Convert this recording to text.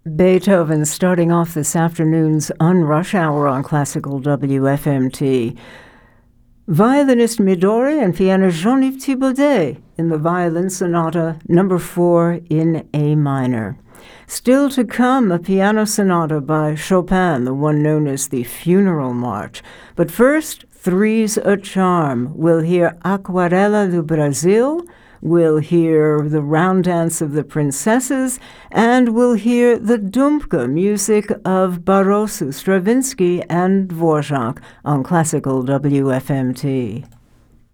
Beethoven starting off this afternoon's On-Rush Hour on Classical WFMT. Violinist Midori and pianist Jean-Yves Thibaudet in the Violin Sonata No. 4 in A minor. Still to come, a piano sonata by Chopin, the one known as the Funeral March. But first, Three's a Charm. We'll hear Aquarela do Brasil, we'll hear the Round Dance of the Princesses, and we'll hear the Dumka music of Barroso, Stravinsky, and Dvorak on Classical WFMT.